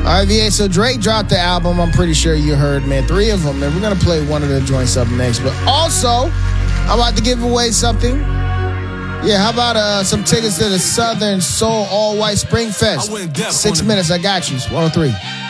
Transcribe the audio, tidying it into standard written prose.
All right, VA, so Drake dropped the album. I'm pretty sure you heard, man. 3 of them, and we're going to play one of the joints up next. But also, I'm about to give away something. Yeah, how about some tickets to the Southern Soul All White Spring Fest? 6 minutes, I got you. It's 103.